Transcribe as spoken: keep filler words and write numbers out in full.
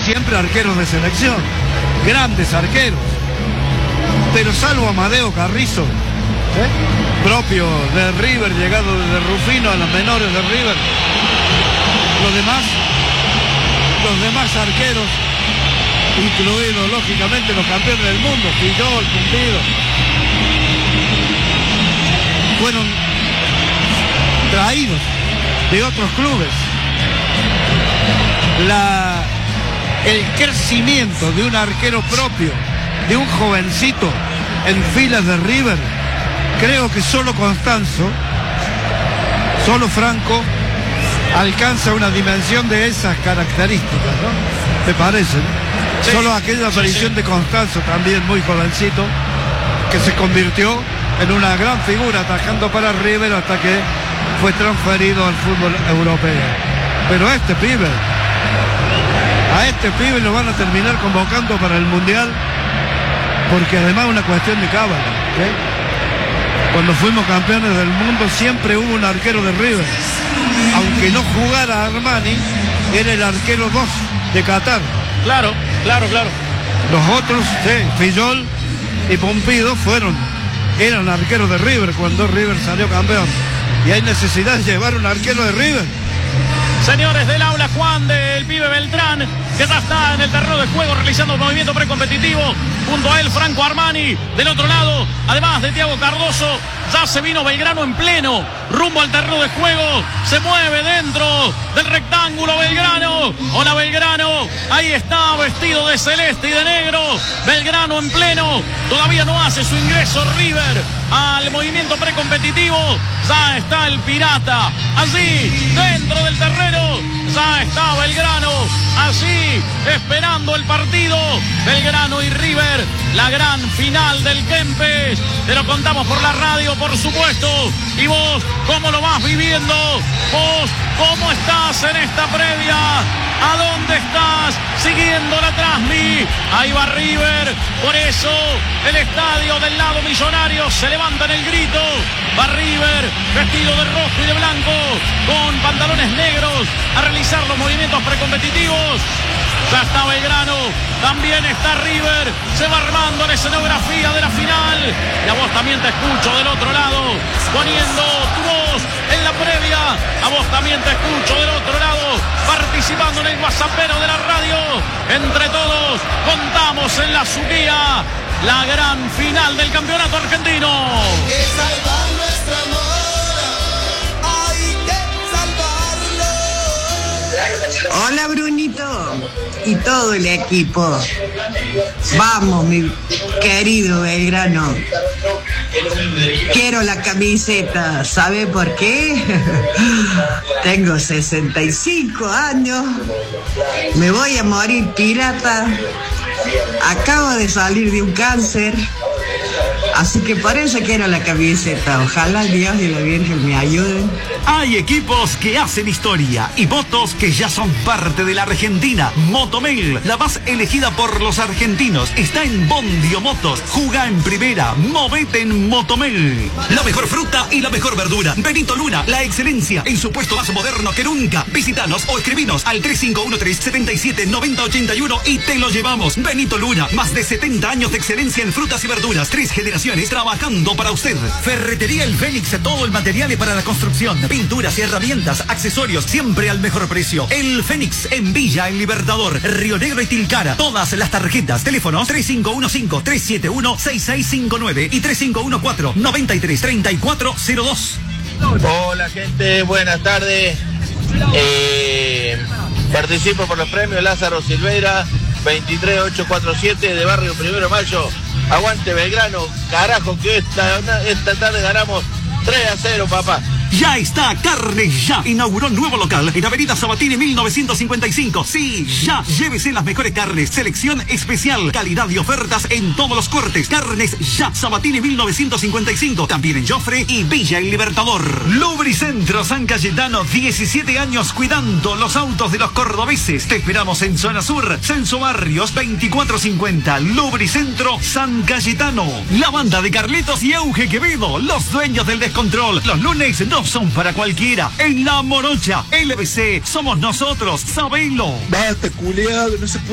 siempre arqueros de selección, grandes arqueros. Pero salvo Amadeo Carrizo, ¿eh? propio de River, llegado desde Rufino a las menores de River, los demás, los demás arqueros, incluidos lógicamente los campeones del mundo, Fillol, Pumpido, fueron traídos de otros clubes. La, el crecimiento de un arquero propio, de un jovencito en filas de River, creo que solo Constanzo, solo Franco alcanza una dimensión de esas características, ¿no? ¿Te parece? Sí, solo aquella aparición sí, sí. de Constanzo, también muy jovencito, que se convirtió en una gran figura atajando para River hasta que fue transferido al fútbol europeo. Pero a este pibe, a este pibe lo van a terminar convocando para el Mundial, porque además es una cuestión de cábala, ¿eh? Cuando fuimos campeones del mundo siempre hubo un arquero de River, aunque no jugara Armani, era el arquero dos de Qatar. Claro, claro, claro. Los otros, sí, Fillol y Pumpido fueron, eran arqueros de River cuando River salió campeón. Y hay necesidad de llevar un arquero de River. Señores del aula, Juan del pibe Beltrán, que ya está en el terreno de juego realizando un movimiento precompetitivo. Junto a él, Franco Armani. Del otro lado, además de Thiago Cardoso, ya se vino Belgrano en pleno, rumbo al terreno de juego. Se mueve dentro del rectángulo Belgrano. Hola Belgrano, ahí está vestido de celeste y de negro. Belgrano en pleno, todavía no hace su ingreso River al movimiento precompetitivo. Ya está el Pirata allí dentro del terreno. Ya está Belgrano así esperando el partido. Belgrano y River, la gran final del Kempes. Te lo contamos por la radio, por supuesto. Y vos, ¿cómo lo vas viviendo? Vos, ¿cómo estás en esta previa? ¿A dónde estás? Siguiendo la Transmi. Ahí va River. Por eso el estadio del lado millonario se levanta en el grito. Va River vestido de rojo y de blanco, con pantalones negros, a realizar los movimientos precompetitivos. Ya está Belgrano, también está River. Se va armando la escenografía de la final. Y a vos también te escucho del otro lado, poniendo tu voz en la previa. A vos también te escucho del otro lado, participando en el WhatsAppero de la radio. Entre todos contamos en la Subía la gran final del campeonato argentino. Hay que salvar nuestro amor, hay que salvarlo. Hola Brunito y todo el equipo. Vamos, mi querido Belgrano. Quiero la camiseta. ¿Sabe por qué? Tengo sesenta y cinco años. Me voy a morir pirata. Acabo de salir de un cáncer. Así que por eso quiero la camiseta. Ojalá Dios y la Virgen me ayuden. Hay equipos que hacen historia y motos que ya son parte de la Argentina. Motomel, la más elegida por los argentinos, está en Bondio Motos. Juga en primera, movete en Motomel. La mejor fruta y la mejor verdura. Benito Luna, la excelencia en su puesto más moderno que nunca. Visítanos o escribinos al tres cinco uno tres, siete siete, nueve cero ocho uno y te lo llevamos. Benito Luna, más de setenta años de excelencia en frutas y verduras. Tres generaciones trabajando para usted. Ferretería El Fénix, todo el material para la construcción. Pinturas y herramientas, accesorios, siempre al mejor precio. El Fénix en Villa, en Libertador, Río Negro y Tilcara. Todas las tarjetas. Teléfonos tres cinco uno cinco, tres siete uno, seis seis cinco nueve y tres cinco uno cuatro, nueve tres, tres cuatro cero dos. Hola gente, buenas tardes. Eh, participo por los premios Lázaro Silveira veintitrés ochocientos cuarenta y siete de Barrio Primero de Mayo. Aguante Belgrano, carajo que esta, esta tarde ganamos tres a cero, papá. Ya está Carnes Ya. Inauguró nuevo local en Avenida Sabatini mil novecientos cincuenta y cinco. Sí, ya. Llévese las mejores carnes. Selección especial. Calidad y ofertas en todos los cortes. Carnes Ya. Sabatini mil novecientos cincuenta y cinco. También en Joffre y Villa El Libertador. Lubricentro San Cayetano. diecisiete años cuidando los autos de los cordobeses. Te esperamos en Zona Sur. Censo Barrios veinticuatro cincuenta. Lubricentro San Cayetano. La banda de Carlitos y Euge Quevedo. Los dueños del descontrol. Los lunes no son para cualquiera. En La Morocha, L B C, somos nosotros, sabelo. Basta, culiado, no se puede.